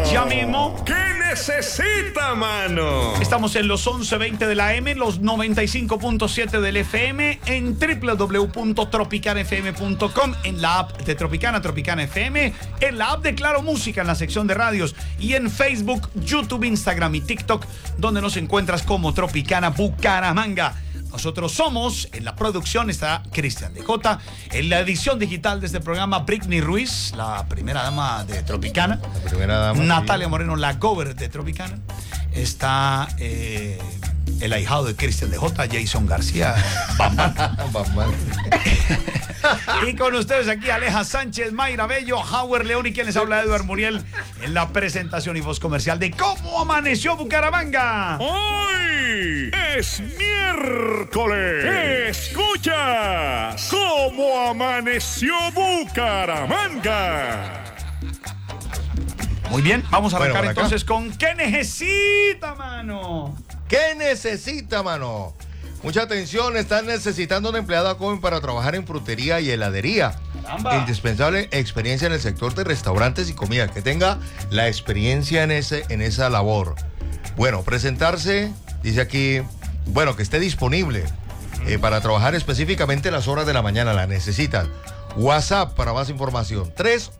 Ya mismo. ¿Qué necesita, mano? Estamos en los 11:20 de la M, los 95.7 del FM, en www.tropicanafm.com, en la app de Tropicana, Tropicana FM, en la app de Claro Música, en la sección de radios, y en Facebook, YouTube, Instagram y TikTok, donde nos encuentras como Tropicana Bucaramanga. Nosotros somos, en la producción está Cristian DJ, en la edición digital de este programa Britney Ruiz, la primera dama de Tropicana, La primera dama, Natalia sí. Moreno, la gober de Tropicana, está el ahijado de Cristian DJ, Jason García, Bambam. Bambam. Y con ustedes aquí Aleja Sánchez, Mayra Bello, Howard León y quien les habla, Eduardo Muriel, en la presentación y voz comercial de ¿Cómo amaneció Bucaramanga? Hoy es miércoles. Escuchas cómo amaneció Bucaramanga. Muy bien, vamos a Bueno, arrancar por acá. entonces con ¿qué necesita, mano? ¿Qué necesita, mano? Mucha atención, están necesitando una empleada joven para trabajar en frutería y heladería. Caramba. Indispensable experiencia en el sector de restaurantes y comida, que tenga la experiencia en esa labor. Bueno, presentarse, dice aquí, bueno, que esté disponible para trabajar específicamente las horas de la mañana, la necesitan. WhatsApp para más información,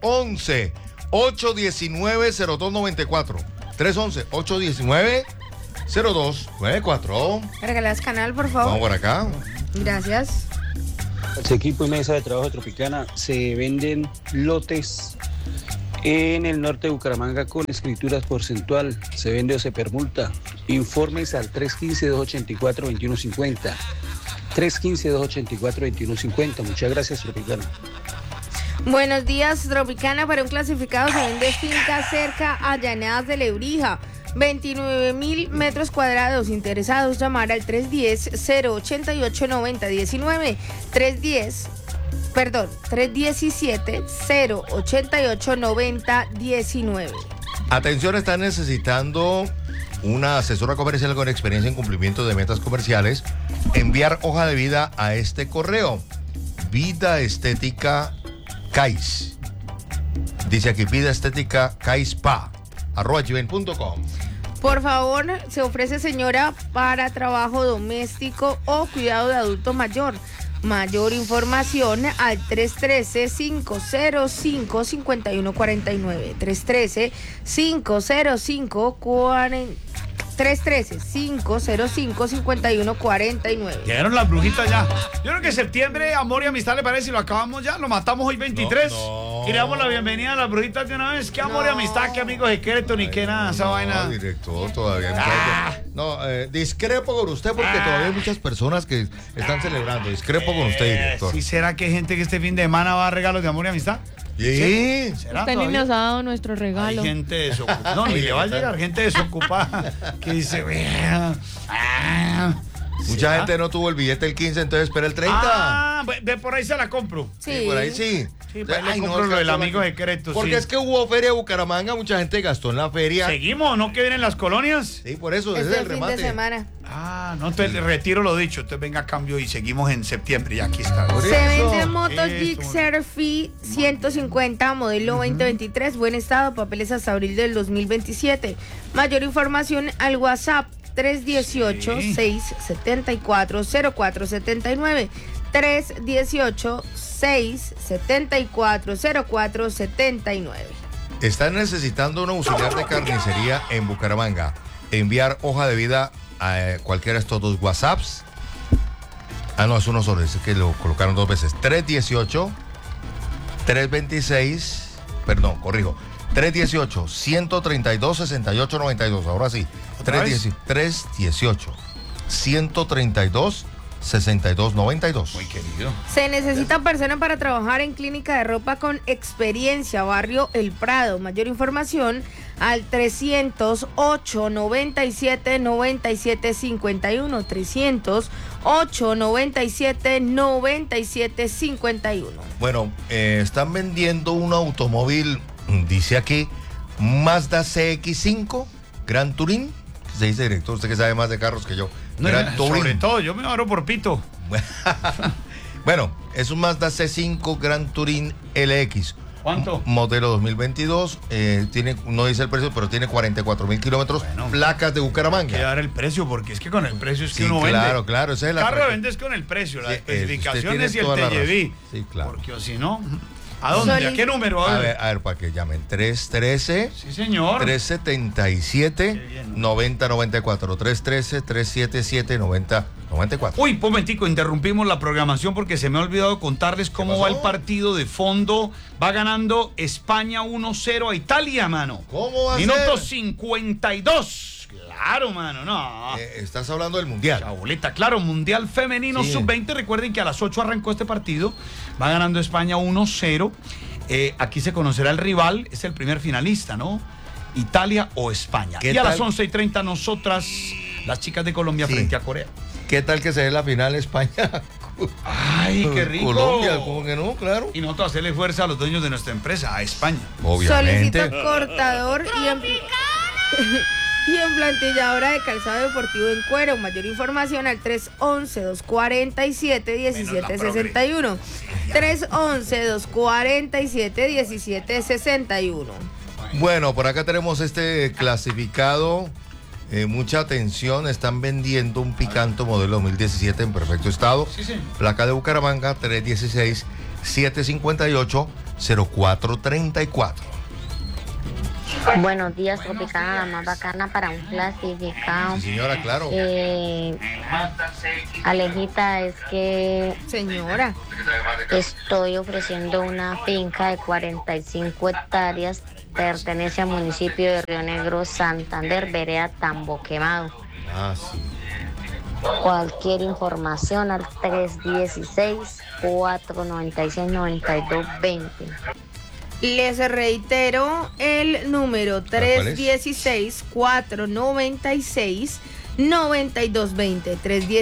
311-819-0294. 311-819-0294. Regalas canal, por favor. Vamos por acá. Gracias. Su equipo y mesa de trabajo de Tropicana se venden lotes en el norte de Bucaramanga con escrituras porcentual. Se vende o se permulta. Informes al 315-284-2150. 315-284-2150. Muchas gracias, Tropicana. Buenos días, Tropicana. Para un clasificado se vende finca cerca a Llanadas de Lebrija. 29.000 metros cuadrados. Interesados, llamar al 310-088-9019. 317-088-9019. Atención, están necesitando una asesora comercial con experiencia en cumplimiento de metas comerciales. Enviar hoja de vida a este correo: Vida Estética Cais. Dice aquí, Vida Estética Caispa @gmail.com. Por favor, se ofrece señora para trabajo doméstico o cuidado de adulto mayor. Mayor información al 313-505-5149. 313-505-5149. Llegaron las brujitas ya. Yo creo que septiembre, amor y amistad, ¿le parece? Si lo acabamos ya, lo matamos hoy 23. No. Y le damos la bienvenida a las brujitas de una vez. ¿Qué amor y amistad? ¿Qué amigos secretos? Ni qué nada, esa vaina. No, director, todavía Ah. no. Discrepo con usted porque todavía hay muchas personas que están celebrando. Discrepo con usted, director. ¿Sí será que hay gente que este fin de semana va a regalos de amor y amistad? Sí. ¿Será Usted ni todavía? nos ha dado nuestro Hay regalo. gente desocupada. No, ni le va a llegar gente desocupada que dice, Mucha gente no tuvo el billete el 15, entonces espera el 30. Ah, ve por ahí se la compro. Sí. Por ahí sí. Sí, por ahí le Ay, compro lo del gastó amigo la- secreto, Porque sí. es que hubo feria de Bucaramanga, mucha gente gastó en la feria. ¿Seguimos, no? ¿Que vienen las colonias? Sí, por eso, ese Este es el fin remate. de semana. Ah, no, entonces le retiro lo dicho. Entonces venga a cambio y seguimos en septiembre. Y aquí está. Por Se eso. vende Moto Eso. Gixxer Fi 150, modelo 2023, buen estado, papeles hasta abril del 2027. Mayor información al WhatsApp 318-674-0479. 318-674-0479. Están necesitando un auxiliar de carnicería en Bucaramanga. Enviar hoja de vida a cualquiera de estos dos WhatsApps. Ah, no, es uno solo, es que lo colocaron dos veces. 318-326, perdón, corrijo. 318-132-6892. Ahora sí. ¿Otra vez? 318-132-6292. Muy querido. Se necesita persona para trabajar en clínica de ropa con experiencia, barrio El Prado. Mayor información al 300-897-9751. 300-897-9751. Bueno, están vendiendo un automóvil, dice aquí, Mazda CX-5, Gran Touring. Se dice, director, usted que sabe más de carros que yo. No, Gran sobre Touring. todo, yo me abro por pito. Bueno, es un Mazda C5 Gran Touring LX. ¿Cuánto? Modelo 2022, tiene, no dice el precio, pero tiene 44.000 kilómetros, placas de Bucaramanga. Hay que dar el precio, porque es que con el precio es que Sí, uno claro, vende. claro, esa es la El carro práctica. vendes con el precio, las Sí, usted especificaciones y tiene el toda la TLV. razón. Sí, claro. Porque o si no, ¿a dónde? ¿A qué número? A ver, para que llamen. 313 Sí, señor. 377 Qué bien. 9094. 313 377 9094. Uy, momentico, interrumpimos la programación porque se me ha olvidado contarles cómo va el partido de fondo. Va ganando España 1-0 a Italia, mano. ¿Cómo va a Minuto ser? 52. Claro, mano, no. Estás hablando del mundial. Chaboleta, claro, Mundial Femenino Sí. Sub-20. Recuerden que a las 8 arrancó este partido. Va ganando España 1-0. Aquí se conocerá el rival. Es el primer finalista, ¿no? Italia o España. ¿Qué Y a tal? las 11:30 nosotras, las chicas de Colombia Sí. frente a Corea. ¿Qué tal que se dé la final España? Ay, qué rico. Colombia, ¿cómo que no? Claro. Y nosotros hacerle fuerza a los dueños de nuestra empresa, a España. Obviamente. Solicito cortador y emplantilladora de calzado deportivo en cuero. Mayor información al 311-247-1761. 311-247-1761. Bueno, por acá tenemos este clasificado. Mucha atención, están vendiendo un Picanto modelo 2017 en perfecto estado. Sí, sí. Placa de Bucaramanga 316-758-0434. Buenos días, Tropicana, la más bacana para un clasificado. Sí, señora, claro. Alejita, es que Señora, estoy ofreciendo una finca de 45 hectáreas, pertenece al municipio de Río Negro, Santander, vereda Tambo Quemado. Ah, sí. Cualquier información al 316-496-9220. les reitero el número ¿Cuál es? 316-496-9220.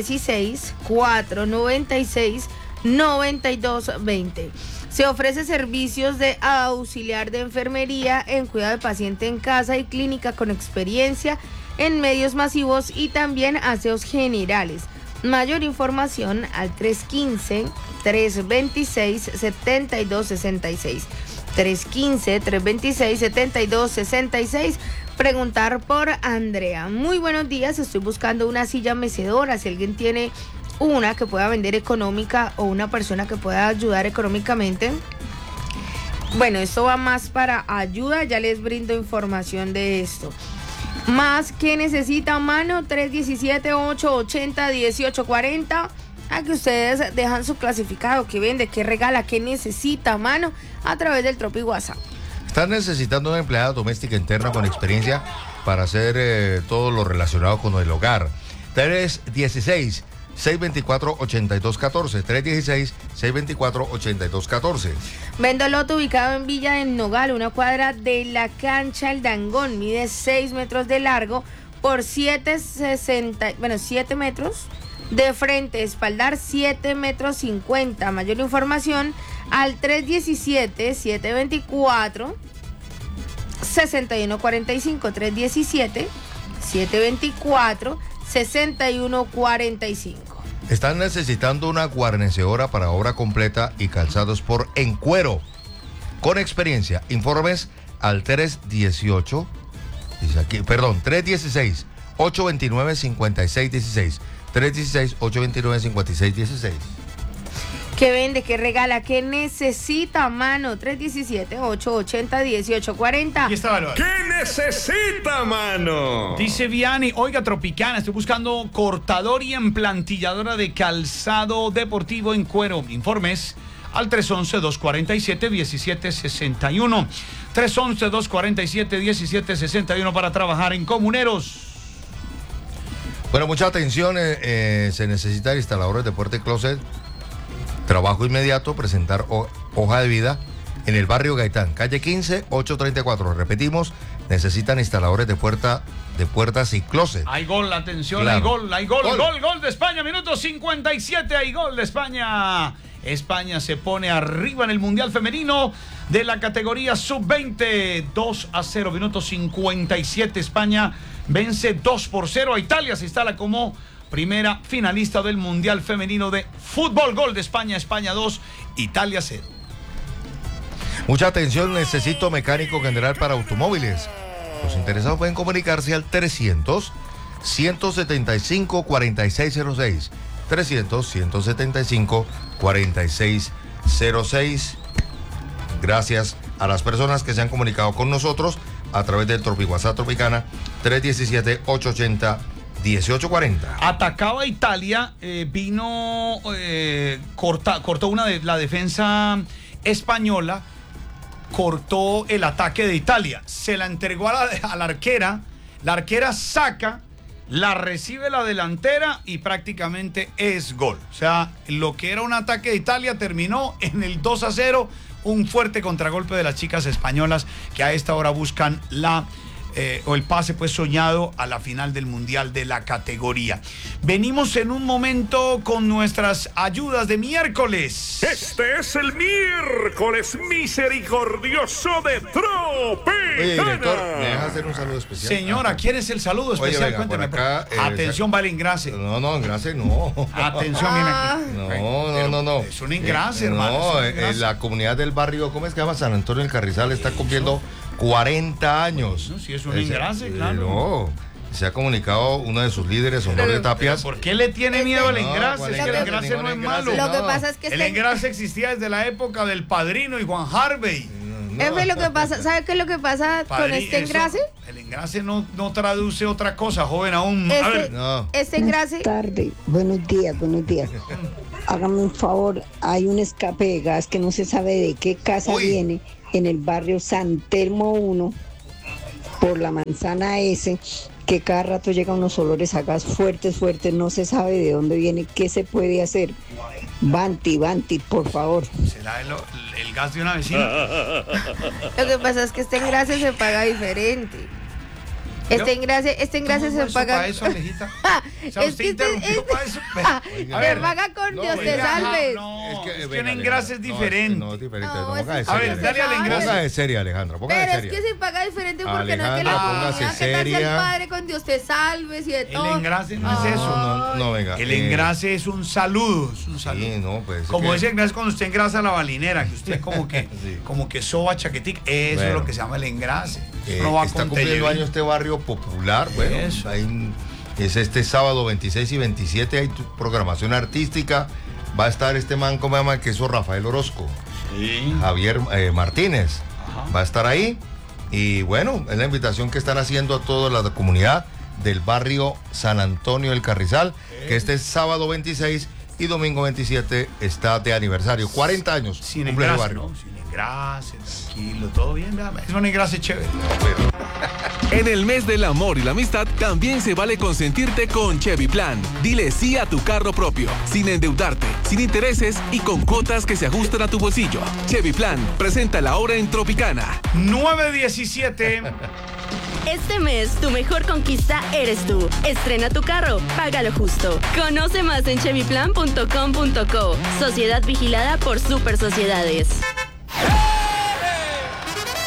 316-496-9220. Se ofrece servicios de auxiliar de enfermería en cuidado de paciente en casa y clínica con experiencia en medios masivos y también aseos generales. Mayor información al 315-326-7266. 315-326-7266. Preguntar por Andrea. Muy buenos días, estoy buscando una silla mecedora. Si alguien tiene una que pueda vender económica o una persona que pueda ayudar económicamente. Bueno, esto va más para ayuda, ya les brindo información de esto. Más que necesita, mano, 317-880-1840. A que ustedes dejan su clasificado, que vende, que regala, que necesita, mano, a través del Tropi WhatsApp. Estás necesitando una empleada doméstica interna con experiencia para hacer todo lo relacionado con el hogar. 316-624-8214. 316-624-8214. Vendo lote ubicado en Villa del Nogal, una cuadra de la cancha El Dangón. Mide 6 metros de largo por 7 metros. De frente, espaldar 7 metros 50. Mayor información al 317-724-6145. 317-724-6145. Están necesitando una guarnecedora para obra completa y calzados por En Cuero. Con experiencia, informes al 318, dice aquí, perdón, 316-829-5616. 316-829-5616. ¿Qué vende? ¿Qué regala? ¿Qué necesita, mano? 317-880-1840. Aquí está Valor. ¿Qué necesita, mano? Dice Vianney, oiga, Tropicana, estoy buscando cortador y emplantilladora de calzado deportivo en cuero. Informes al 311-247-1761. 311-247-1761 para trabajar en Comuneros. Bueno, mucha atención, se necesita instaladores de puerta y closet. Trabajo inmediato, presentar hoja de vida en el barrio Gaitán, calle 15, 834. Repetimos, necesitan instaladores de puertas y closet. Hay gol, atención, Claro. hay gol de España, minuto 57, hay gol de España. España se pone arriba en el Mundial Femenino de la categoría Sub-20, 2-0, minuto 57, España vence 2-0 a Italia, se instala como primera finalista del Mundial Femenino de Fútbol. Gol de España, España 2, Italia 0. Mucha atención, necesito mecánico general para automóviles. Los interesados pueden comunicarse al 300-175-4606. 300-175-4606. Gracias a las personas que se han comunicado con nosotros a través del WhatsApp Tropicana 317-880-1840. Atacaba Italia, cortó la defensa española, cortó el ataque de Italia, se la entregó a la arquera, la arquera saca, la recibe la delantera y prácticamente es gol. O sea, lo que era un ataque de Italia terminó en el 2-0, un fuerte contragolpe de las chicas españolas que a esta hora buscan el pase pues soñado a la final del Mundial de la categoría. Venimos en un momento con nuestras ayudas de miércoles. Este es el miércoles misericordioso de Tropicana. Oye, director, ¿me deja hacer un saludo especial? Señora, ¿quién es el saludo especial? Oye, venga, Cuénteme. por acá, atención, va el engrase. No, engrase no. Atención, No. Es un engrase, hermano. No, es un engrase. la comunidad del barrio, ¿cómo es que se llama? San Antonio del Carrizal está cumpliendo 40 años. No, si es un engrase, claro. No, se ha comunicado uno de sus líderes, Honorio Tapias. ¿Por qué le tiene miedo al engrase? ¿cuál Es que el engrase no es malo. Lo que pasa es que El engrase existía desde la época del Padrino y Juan Harvey. Efe, lo que pasa, ¿sabe qué es lo que pasa con este engrase? El engrase no traduce otra cosa, joven, aún. A ver. Este engrase. Tarde, buenos días. Hágame un favor, hay un escape de gas que no se sabe de qué casa viene en el barrio San Telmo 1, por la manzana S, que cada rato llegan unos olores a gas fuertes, no se sabe de dónde viene, qué se puede hacer. Banti, por favor. ¿Será el gas de una vecina? Lo que pasa es que este engrase se paga diferente. Este engrase se paga. ¿Para eso, Alejita? O sea, usted interrumpió para eso. Se paga con Dios te salve. No, es que un engrase es diferente. No, es diferente. No, Póngase es A ver, seria. dale al engrase. Póngase seria, Alejandra. Póngase Pero seria. es que se paga diferente porque no es que Alejandra, la póngase comunidad, que tal si el seria. padre con Dios te salves y de todo. El engrase no es eso. No, venga. El engrase es un saludo. Es un saludo. Sí, no, pues. Como ese engrase cuando usted engrasa la balinera, que usted como que, Sí. como que soba chaquetic, eso Bueno. es lo que se llama el engrase. No va está con cumpliendo Tellevín. años este barrio popular. Bueno, Eso. es este sábado 26 y 27. Hay programación artística. Va a estar este man, ¿cómo se llama? Que es Rafael Orozco. Sí. Javier Martínez. Ajá. Va a estar ahí. Y bueno, es la invitación que están haciendo a toda la comunidad del barrio San Antonio del Carrizal, que este sábado 26 y domingo 27 está de aniversario. 40 años. Sin cumple el engrase, barrio. ¿no? Sin engrase, tranquilo, todo bien. Es un engrase chévere. En el mes del amor y la amistad también se vale consentirte con Chevy Plan. Dile sí a tu carro propio, sin endeudarte, sin intereses y con cuotas que se ajustan a tu bolsillo. Chevy Plan, presenta la hora en Tropicana. 9:17. Este mes, tu mejor conquista eres tú. Estrena tu carro, págalo justo. Conoce más en chevyplan.com.co. Sociedad vigilada por Super Sociedades.